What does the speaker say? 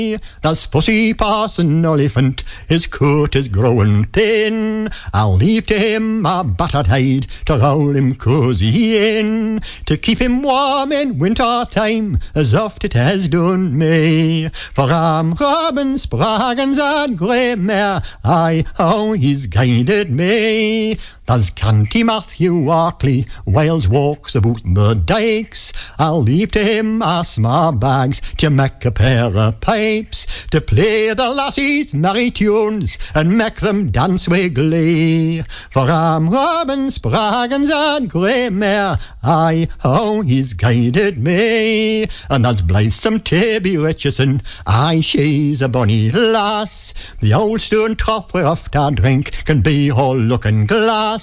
There's fussy Parson Oliphant, his coat is growing thin. I'll leave to him a battered hide to roll him cosy in, to keep him warm in winter time, as oft it has done me. For I'm Robin Spraggins and grey mare, aye, how he's guided me. There's Canty Matthew Walkley, Wales walks about the dykes. I'll leave to him a small bags to make a pair of pipes, to play the lassies merry tunes and make them dance with glee. For I'm Robin Spraggins and grey mare, aye, how he's guided me. And there's blithesome Tabby Richardson, aye, she's a bonny lass. The old stone trough where oft I drink can be all looking glass.